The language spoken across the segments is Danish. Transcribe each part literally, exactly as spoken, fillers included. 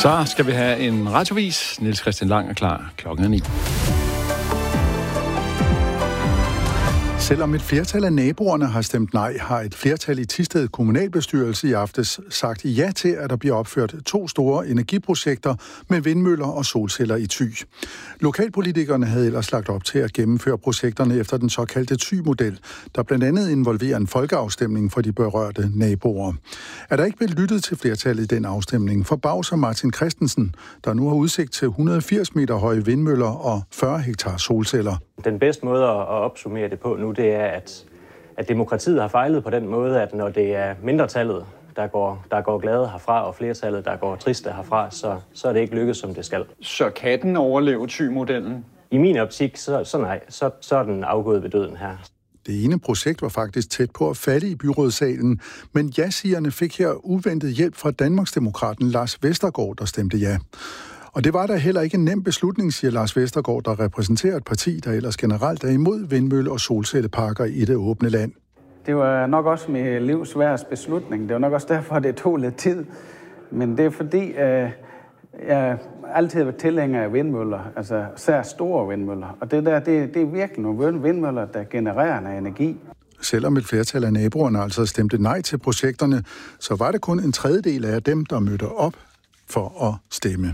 Så skal vi have en radiovis. Niels Christian Lang er klar. Klokken er ni. Selvom et flertal af naboerne har stemt nej, har et flertal i Thisted kommunalbestyrelse i aftes sagt ja til, at der bliver opført to store energiprojekter med vindmøller og solceller i Thy. Lokalpolitikerne havde ellers lagt op til at gennemføre projekterne efter den såkaldte Thy-model, der blandt andet involverer en folkeafstemning for de berørte naboer. Er der ikke blevet lyttet til flertallet i den afstemning, forbavser Martin Christensen, der nu har udsigt til et hundrede og firs meter høje vindmøller og fyrre hektar solceller. Den bedste måde at opsummere det på nu, det er, at, at demokratiet har fejlet på den måde, at når det er mindretallet, der går, der går glade herfra, og flertallet, der går triste herfra, så, så er det ikke lykkedes, som det skal. Så kan den overleve Thy-modellen? I min optik, så, så nej, så, så er den afgået ved døden her. Det ene projekt var faktisk tæt på at falde i byrådssalen, men ja-sigerne fik her uventet hjælp fra Danmarksdemokraten Lars Vestergaard, der stemte ja. Og det var da heller ikke en nem beslutning, siger Lars Vestergaard, der repræsenterer et parti, der ellers generelt er imod vindmølle- og solcelleparker i det åbne land. Det var nok også min livs sværeste beslutning. Det var nok også derfor, det tog lidt tid. Men det er fordi, øh, jeg altid har været tilhænger af vindmøller, altså særligt store vindmøller. Og det der, det, det er virkelig nogle vindmøller, der genererer noget energi. Selvom et flertal af naboerne altså stemte nej til projekterne, så var det kun en tredjedel af dem, der mødte op for at stemme.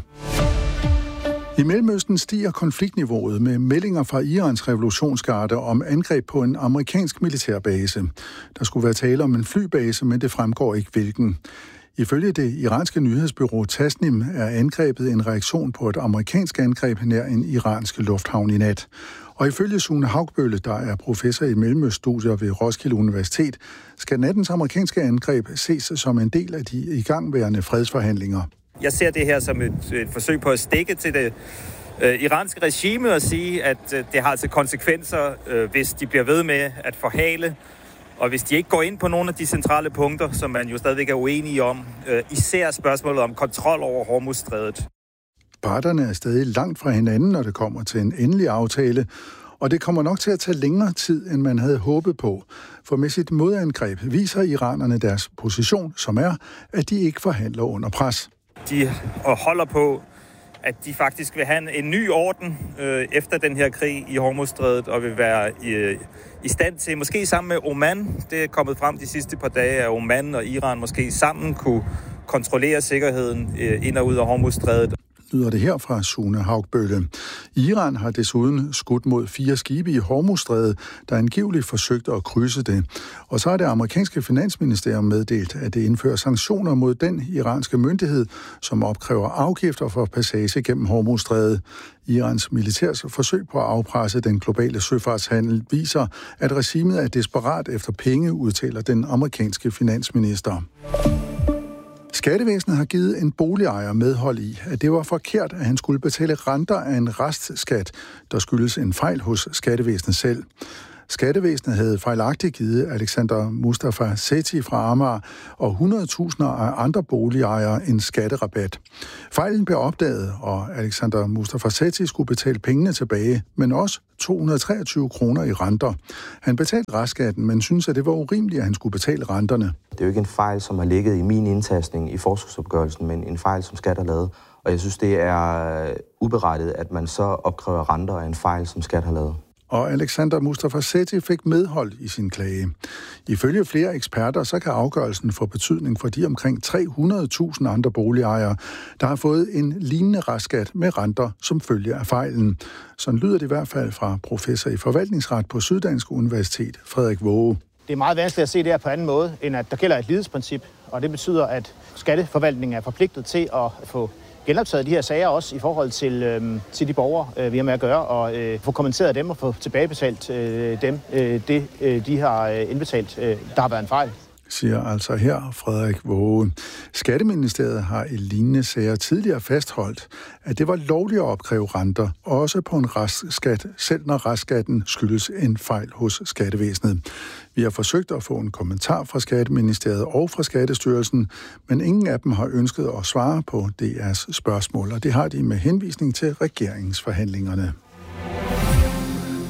I Mellemøsten stiger konfliktniveauet med meldinger fra Irans revolutionsgarde om angreb på en amerikansk militærbase. Der skulle være tale om en flybase, men det fremgår ikke hvilken. Ifølge det iranske nyhedsbureau Tasnim er angrebet en reaktion på et amerikansk angreb nær en iransk lufthavn i nat. Og ifølge Sune Haugbølle, der er professor i mellemøststudier ved Roskilde Universitet, skal nattens amerikanske angreb ses som en del af de igangværende fredsforhandlinger. Jeg ser det her som et, et forsøg på at stikke til det øh, iranske regime og sige, at øh, det har altså konsekvenser, øh, hvis de bliver ved med at forhale, og hvis de ikke går ind på nogle af de centrale punkter, som man jo stadigvæk er uenige om, øh, især spørgsmålet om kontrol over Hormuzstrædet. Parterne er stadig langt fra hinanden, når det kommer til en endelig aftale, og det kommer nok til at tage længere tid, end man havde håbet på. For med sit modangreb viser iranerne deres position, som er, at de ikke forhandler under pres. De holder på, at de faktisk vil have en ny orden øh, efter den her krig i Hormuzstrædet, og vil være i, i stand til, måske sammen med Oman, det er kommet frem de sidste par dage, at Oman og Iran måske sammen kunne kontrollere sikkerheden øh, ind og ud af Hormuzstrædet. Lyder det her fra Sune Haugbølle. Iran har desuden skudt mod fire skibe i Hormuzstrædet, der angiveligt forsøgte at krydse det. Og så har det amerikanske finansministerium meddelt, at det indfører sanktioner mod den iranske myndighed, som opkræver afgifter for passage gennem Hormuzstrædet. Irans militærs forsøg på at afpresse den globale søfartshandel viser, at regimet er desperat efter penge, udtaler den amerikanske finansminister. Skattevæsenet har givet en boligejer medhold i, at det var forkert, at han skulle betale renter af en restskat, der skyldes en fejl hos skattevæsenet selv. Skattevæsenet havde fejlagtigt givet Alexander Mustafa Sethi fra Amager og hundredtusinder af andre boligejere en skatterabat. Fejlen blev opdaget, og Alexander Mustafa Sethi skulle betale pengene tilbage, men også to hundrede og treogtyve kroner i renter. Han betalte restskatten, men synes, at det var urimeligt, at han skulle betale renterne. Det er jo ikke en fejl, som har ligget i min indtastning i forskudsopgørelsen, men en fejl, som skat har lavet. Og jeg synes, det er uberettiget, at man så opkræver renter af en fejl, som skat har lavet. Og Alexander Mustafa Sethi fik medhold i sin klage. Ifølge flere eksperter, så kan afgørelsen få betydning for de omkring tre hundrede tusind andre boligejere, der har fået en lignende restskat med renter som følge af fejlen. Sådan lyder det i hvert fald fra professor i forvaltningsret på Syddansk Universitet, Frederik Våge. Det er meget vanskeligt at se det her på anden måde, end at der gælder et lighedsprincip, og det betyder, at skatteforvaltningen er forpligtet til at få genoptaget de her sager også i forhold til, øh, til de borgere, øh, vi har med at gøre, og øh, få kommenteret dem og få tilbagebetalt øh, dem, øh, det øh, de har øh, indbetalt, øh, der har været en fejl. Siger altså her Frederik Våge. Skatteministeriet har i lignende sager tidligere fastholdt, at det var lovligt at opkræve renter, også på en restskat, selv når restskatten skyldes en fejl hos skattevæsenet. Vi har forsøgt at få en kommentar fra Skatteministeriet og fra Skattestyrelsen, men ingen af dem har ønsket at svare på D R's spørgsmål, og det har de med henvisning til regeringsforhandlingerne.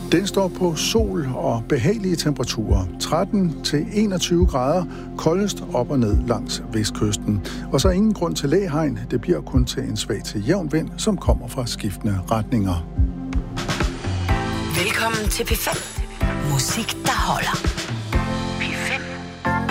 Den står på sol og behagelige temperaturer. tretten til enogtyve grader, koldest op og ned langs vestkysten. Og så ingen grund til læhegn. Det bliver kun til en svag til jævn vind, som kommer fra skiftende retninger. Velkommen til P fem. Musik, der holder.